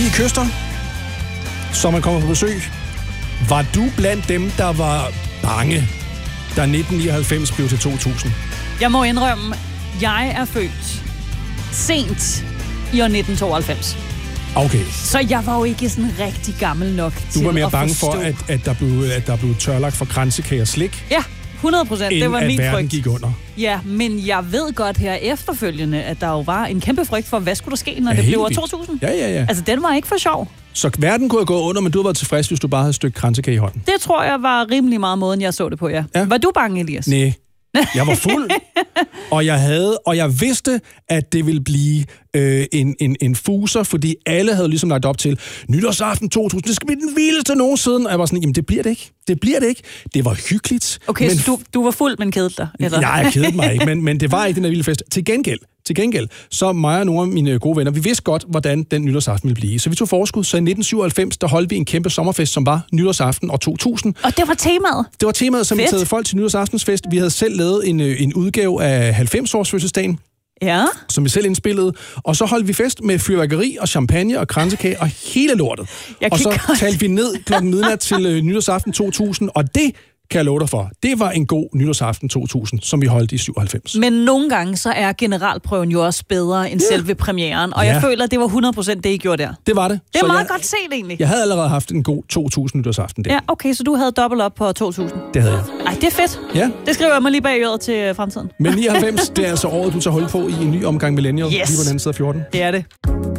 Sofie Køster, som man kommer på besøg. Var du blandt dem, der var bange, da 1999 blev til 2000? Jeg må indrømme, jeg er født sent i år 1992. Okay. Så jeg var jo ikke sådan rigtig gammel nok til at forstå. Du var mere bange for, at der blev tørlagt for kransekage og slik? Ja, 100%. Det var min frygt. At verden gik under. Ja, men jeg ved godt her efterfølgende, at der jo var en kæmpe frygt for, hvad skulle der ske, når det blev år 2000? Ja. Altså, den var ikke for sjov. Så verden kunne have gået under, men du har været tilfreds, hvis du bare havde et stykke kransekage i hånden? Det tror jeg var rimelig meget måden, jeg så det på, ja. Var du bange, Elias? Nej. Jeg var fuld, og jeg vidste, at det ville blive en fuser, fordi alle havde ligesom lagt op til nytårsaften 2000, det skal blive den vildeste nogensinde. Og jeg var sådan, jamen det bliver det ikke. Det var hyggeligt. Okay, men så du var fuld, men kedede dig? Eller? Nej, jeg kedede mig ikke, men det var ikke den der vilde fest. Til gengæld, så mig og nogle af mine gode venner, vi vidste godt, hvordan den nytårsaften ville blive. Så vi tog forskud, så i 1997, der holdt vi en kæmpe sommerfest, som var nytårsaften år 2000. Og det var temaet? Det var temaet, som vi taget folk til nytårsaftensfest. Vi havde selv lavet en udgave af 90-års fødselsdagen. Ja. Som vi selv indspillede. Og så holdt vi fest med fyrværkeri og champagne og kransekage og hele lortet. Og så talte vi ned klokken midnat til nytårsaften 2000, og det kan jeg love dig for. Det var en god nytårsaften 2000, som vi holdt i 97. Men nogle gange, så er generalprøven jo også bedre end selve premieren. Og jeg føler, at det var 100% det, I gjorde der. Det var det. Det er meget godt set, egentlig. Jeg havde allerede haft en god 2000 nytårsaften der. Ja, okay, så du havde dobbelt op på 2000. Det havde jeg. Ej, det er fedt. Ja. Det skriver jeg mig lige bag øret til fremtiden. Men 99, det er altså året, du tager hul på i en ny omgang millennial. Yes. Lige på den anden side af 14. Det er det.